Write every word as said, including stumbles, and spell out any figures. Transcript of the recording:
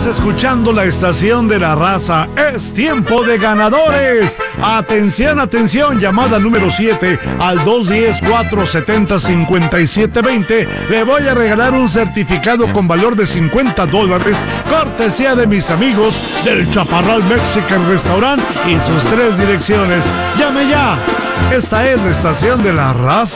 escuchando la estación de la raza. Es tiempo de ganadores. Atención, atención, llamada número siete al dos uno cero, cuatro siete cero, cinco siete dos cero. Le voy a regalar un certificado con valor de cincuenta dólares, cortesía de mis amigos del Chaparral Mexican Restaurant y sus tres direcciones. Llame ya. Esta es la estación de la raza.